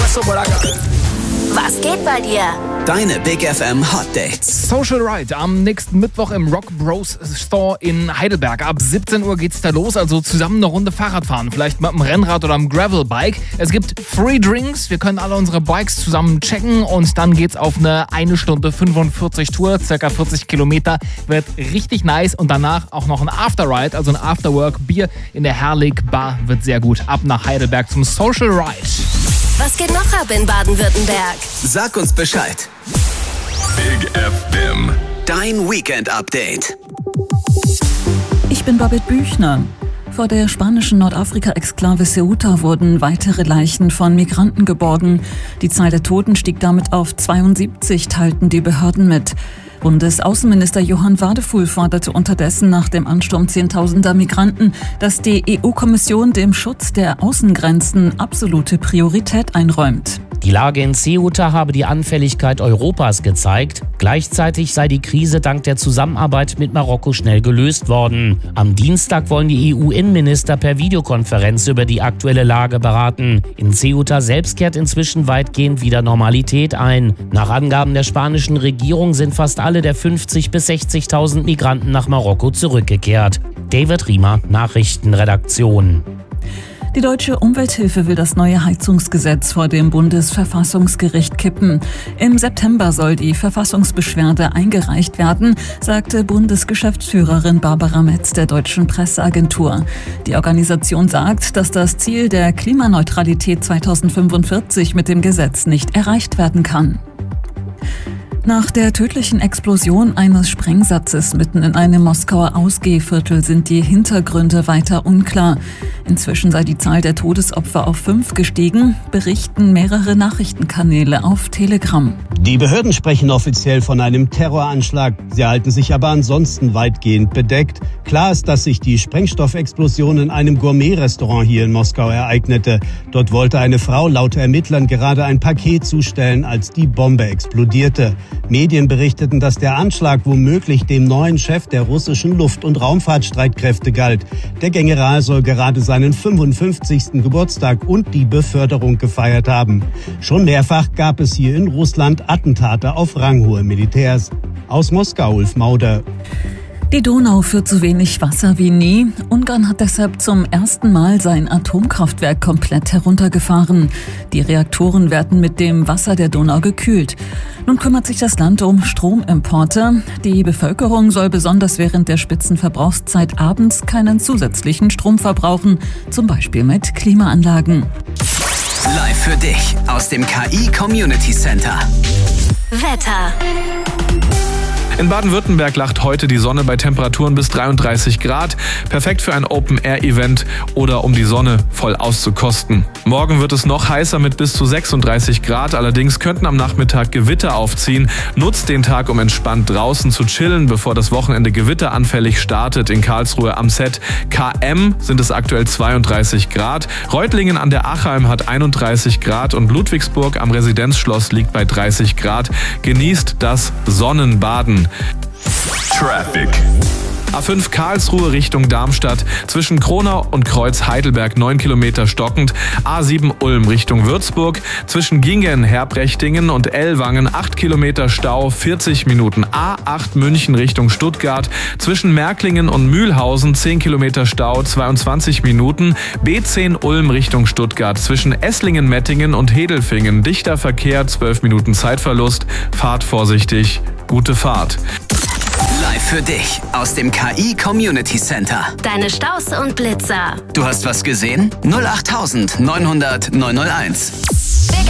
Was geht bei dir? Deine Big FM Hot Dates. Social Ride am nächsten Mittwoch im Rock Bros Store in Heidelberg. Ab 17 Uhr geht's da los, also zusammen eine Runde Fahrrad fahren. Vielleicht mit einem Rennrad oder einem Gravelbike. Es gibt Free Drinks, wir können alle unsere Bikes zusammen checken und dann geht's auf eine 1 Stunde 45 Tour, circa 40 Kilometer. Wird richtig nice und danach auch noch ein Afterride, also ein Afterwork. Bier in der Herrlig Bar wird sehr gut. Ab nach Heidelberg zum Social Ride. Was geht noch ab in Baden-Württemberg? Sag uns Bescheid. Big FM. Dein Weekend-Update. Ich bin Babette Büchner. Vor der spanischen Nordafrika-Exklave Ceuta wurden weitere Leichen von Migranten geborgen. Die Zahl der Toten stieg damit auf 72, teilten die Behörden mit. Bundesaußenminister Johann Wadefuhl forderte unterdessen nach dem Ansturm Zehntausender Migranten, dass die EU-Kommission dem Schutz der Außengrenzen absolute Priorität einräumt. Die Lage in Ceuta habe die Anfälligkeit Europas gezeigt. Gleichzeitig sei die Krise dank der Zusammenarbeit mit Marokko schnell gelöst worden. Am Dienstag wollen die EU-Innenminister per Videokonferenz über die aktuelle Lage beraten. In Ceuta selbst kehrt inzwischen weitgehend wieder Normalität ein. Nach Angaben der spanischen Regierung sind fast alle der 50.000 bis 60.000 Migranten nach Marokko zurückgekehrt. David Riemer, Nachrichtenredaktion. Die Deutsche Umwelthilfe will das neue Heizungsgesetz vor dem Bundesverfassungsgericht kippen. Im September soll die Verfassungsbeschwerde eingereicht werden, sagte Bundesgeschäftsführerin Barbara Metz der Deutschen Presseagentur. Die Organisation sagt, dass das Ziel der Klimaneutralität 2045 mit dem Gesetz nicht erreicht werden kann. Nach der tödlichen Explosion eines Sprengsatzes mitten in einem Moskauer Ausgehviertel sind die Hintergründe weiter unklar. Inzwischen sei die Zahl der Todesopfer auf 5 gestiegen, berichten mehrere Nachrichtenkanäle auf Telegram. Die Behörden sprechen offiziell von einem Terroranschlag. Sie halten sich aber ansonsten weitgehend bedeckt. Klar ist, dass sich die Sprengstoffexplosion in einem Gourmet-Restaurant hier in Moskau ereignete. Dort wollte eine Frau laut Ermittlern gerade ein Paket zustellen, als die Bombe explodierte. Medien berichteten, dass der Anschlag womöglich dem neuen Chef der russischen Luft- und Raumfahrtstreitkräfte galt. Der General soll gerade seinen 55. Geburtstag und die Beförderung gefeiert haben. Schon mehrfach gab es hier in Russland Attentate auf ranghohe Militärs. Aus Moskau, Ulf Mauder. Die Donau führt so wenig Wasser wie nie. Ungarn hat deshalb zum ersten Mal sein Atomkraftwerk komplett heruntergefahren. Die Reaktoren werden mit dem Wasser der Donau gekühlt. Nun kümmert sich das Land um Stromimporte. Die Bevölkerung soll besonders während der Spitzenverbrauchszeit abends keinen zusätzlichen Strom verbrauchen, zum Beispiel mit Klimaanlagen. Live für dich aus dem KI Community Center. Wetter. In Baden-Württemberg lacht heute die Sonne bei Temperaturen bis 33 Grad. Perfekt für ein Open-Air-Event oder um die Sonne voll auszukosten. Morgen wird es noch heißer mit bis zu 36 Grad. Allerdings könnten am Nachmittag Gewitter aufziehen. Nutzt den Tag, um entspannt draußen zu chillen, bevor das Wochenende gewitteranfällig startet. In Karlsruhe am Set KM sind es aktuell 32 Grad. Reutlingen an der Achheim hat 31 Grad und Ludwigsburg am Residenzschloss liegt bei 30 Grad. Genießt das Sonnenbaden. Traffic. A5 Karlsruhe Richtung Darmstadt, zwischen Kronau und Kreuz Heidelberg 9 Kilometer stockend. A7 Ulm Richtung Würzburg, zwischen Gingen, Herbrechtingen und Ellwangen 8 Kilometer Stau, 40 Minuten. A8 München Richtung Stuttgart, zwischen Märklingen und Mühlhausen 10 Kilometer Stau, 22 Minuten. B10 Ulm Richtung Stuttgart, zwischen Esslingen-Mettingen und Hedelfingen dichter Verkehr, 12 Minuten Zeitverlust. Fahrt vorsichtig, gute Fahrt. Live für dich aus dem KI Community Center. Deine Staus und Blitzer. Du hast was gesehen? 08900 901.